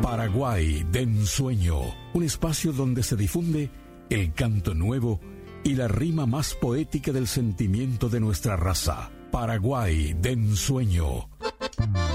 Paraguay de ensueño, un espacio donde se difunde el canto nuevo y la rima más poética del sentimiento de nuestra raza. Paraguay de ensueño.